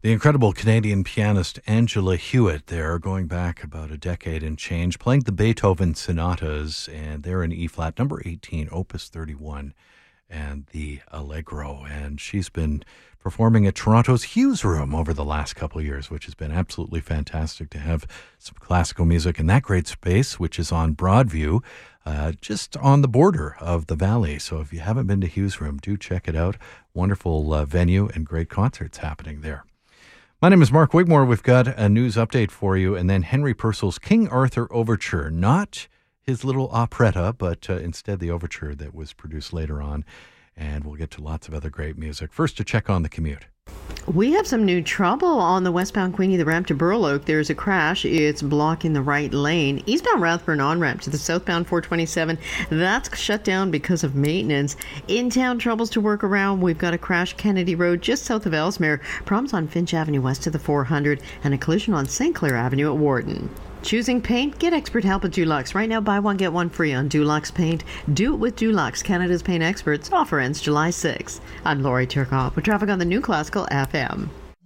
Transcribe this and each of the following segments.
The incredible Canadian pianist Angela Hewitt there, going back about a decade and change, playing the Beethoven sonatas, and they're in E-flat, number 18, Opus 31, and the Allegro. And she's been performing at Toronto's Hughes Room over the last couple of years, which has been absolutely fantastic to have some classical music in that great space, which is on Broadview, just on the border of the valley. So if you haven't been to Hughes Room, do check it out. Wonderful venue and great concerts happening there. My name is Mark Wigmore. We've got a news update for you, and then Henry Purcell's King Arthur Overture, not his little operetta, but instead the overture that was produced later on. And we'll get to lots of other great music. First, to check on the commute. We have some new trouble on the westbound Queenie, the ramp to Burloak. There's a crash. It's blocking the right lane. Eastbound Rathburn on-ramp to the southbound 427. That's shut down because of maintenance. In-town troubles to work around. We've got a crash Kennedy Road just south of Ellesmere. Problems on Finch Avenue west of the 400. And a collision on St. Clair Avenue at Warden. Choosing paint? Get expert help at Dulux. Right now, buy one, get one free on Dulux Paint. Do it with Dulux, Canada's paint experts. Offer ends July 6th. I'm Lori Turkov with traffic on the New Classical FM.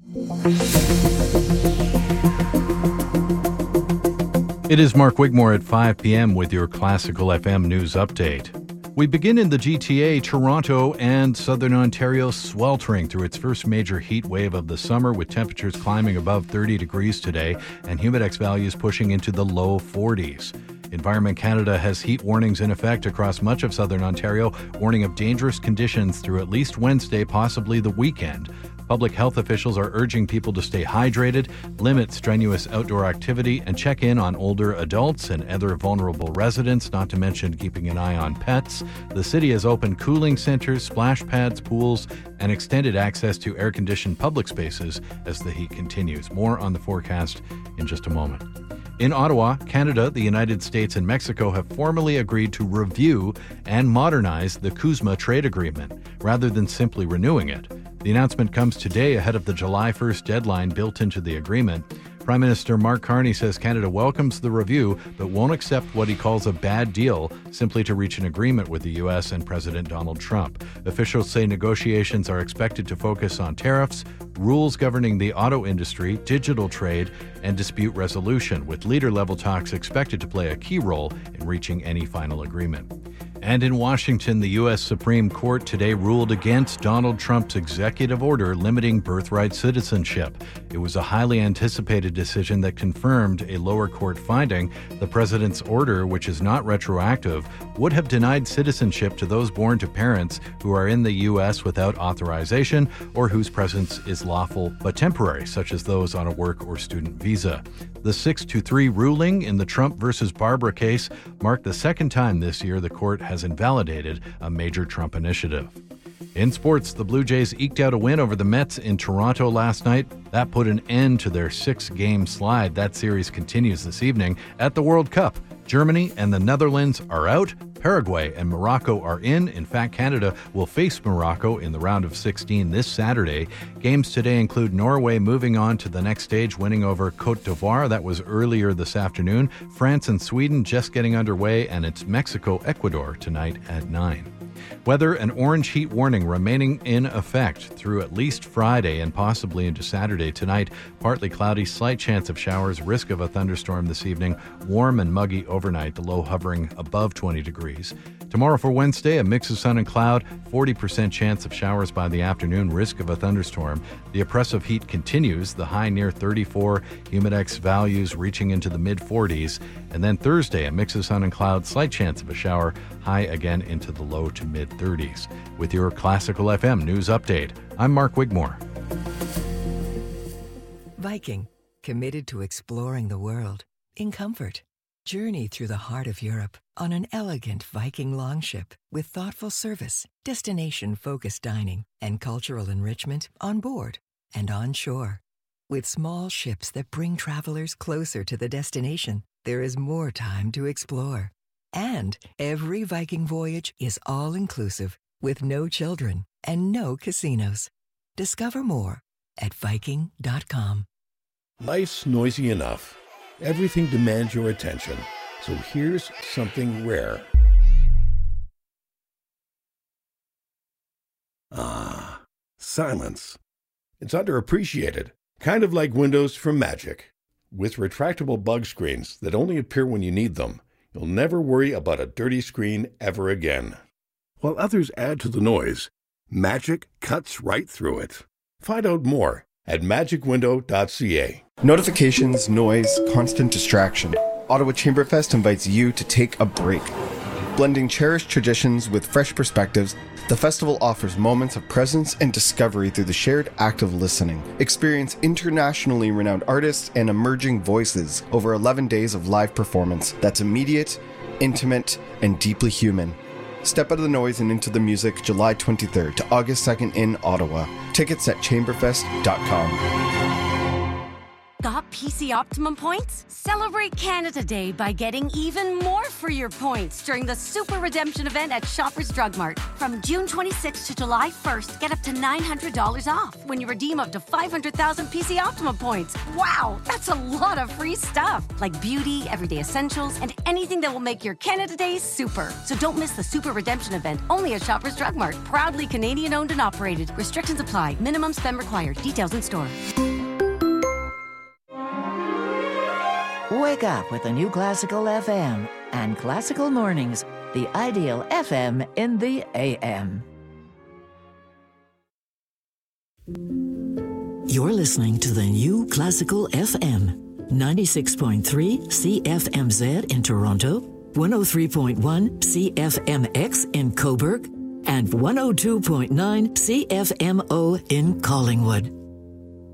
It is Mark Wigmore at 5 p.m. with your Classical FM news update. We begin in the GTA, Toronto and Southern Ontario sweltering through its first major heat wave of the summer, with temperatures climbing above 30 degrees today and humidex values pushing into the low 40s. Environment Canada has heat warnings in effect across much of Southern Ontario, warning of dangerous conditions through at least Wednesday, possibly the weekend. Public health officials are urging people to stay hydrated, limit strenuous outdoor activity, and check in on older adults and other vulnerable residents, not to mention keeping an eye on pets. The city has opened cooling centers, splash pads, pools, and extended access to air-conditioned public spaces as the heat continues. More on the forecast in just a moment. In Ottawa, Canada, the United States, and Mexico have formally agreed to review and modernize the CUSMA trade agreement, rather than simply renewing it. The announcement comes today ahead of the July 1st deadline built into the agreement. Prime Minister Mark Carney says Canada welcomes the review, but won't accept what he calls a bad deal simply to reach an agreement with the U.S. and President Donald Trump. Officials say negotiations are expected to focus on tariffs, rules governing the auto industry, digital trade, and dispute resolution, with leader-level talks expected to play a key role in reaching any final agreement. And in Washington, the U.S. Supreme Court today ruled against Donald Trump's executive order limiting birthright citizenship. It was a highly anticipated decision that confirmed a lower court finding. The president's order, which is not retroactive, would have denied citizenship to those born to parents who are in the U.S. without authorization or whose presence is lawful but temporary, such as those on a work or student visa. The 6-3 ruling in the Trump versus Barbara case marked the second time this year the court has invalidated a major Trump initiative. In sports, the Blue Jays eked out a win over the Mets in Toronto last night. That put an end to their 6-game slide. That series continues this evening at the World Cup. Germany and the Netherlands are out. Paraguay and Morocco are in. In fact, Canada will face Morocco in the round of 16 this Saturday. Games today include Norway moving on to the next stage, winning over Côte d'Ivoire. That was earlier this afternoon. France and Sweden just getting underway, and it's Mexico-Ecuador tonight at 9. Weather, an orange heat warning remaining in effect through at least Friday and possibly into Saturday. Tonight, partly cloudy, slight chance of showers, risk of a thunderstorm this evening, warm and muggy overnight, the low hovering above 20 degrees. Tomorrow for Wednesday, a mix of sun and cloud, 40% chance of showers by the afternoon, risk of a thunderstorm. The oppressive heat continues, the high near 34, humidex values reaching into the mid-40s. And then Thursday, a mix of sun and cloud, slight chance of a shower, high again into the low to mid-30s. With your Classical FM news update, I'm Mark Wigmore. Viking, committed to exploring the world in comfort. Journey through the heart of Europe on an elegant Viking longship with thoughtful service, destination-focused dining, and cultural enrichment on board and on shore. With small ships that bring travelers closer to the destination, there is more time to explore. And every Viking voyage is all-inclusive with no children and no casinos. Discover more at Viking.com. Life's noisy enough. Everything demands your attention. So here's something rare. Silence. It's underappreciated, Kind of like windows from Magic. With retractable bug screens that only appear when you need them, you'll never worry about a dirty screen ever again. While others add to the noise, Magic cuts right through it. Find out more at magicwindow.ca. Notifications, noise, constant distraction. Ottawa Chamberfest invites you to take a break. Blending cherished traditions with fresh perspectives, the festival offers moments of presence and discovery through the shared act of listening. Experience internationally renowned artists and emerging voices over 11 days of live performance that's immediate, intimate, and deeply human. Step out of the noise and into the music July 23rd to August 2nd in Ottawa. Tickets at chamberfest.com. Got PC Optimum points? Celebrate Canada Day by getting even more for your points during the Super Redemption event at Shoppers Drug Mart. From June 26th to July 1st, get up to $900 off when you redeem up to 500,000 PC Optimum points. Wow, that's a lot of free stuff, like beauty, everyday essentials, and anything that will make your Canada Day super. So don't miss the Super Redemption event, only at Shoppers Drug Mart. Proudly Canadian-owned and operated. Restrictions apply. Minimum spend required. Details in store. Wake up with a new Classical FM and Classical Mornings, the ideal FM in the AM. You're listening to the new Classical FM, 96.3 CFMZ in Toronto, 103.1 CFMX in Cobourg, and 102.9 CFMO in Collingwood.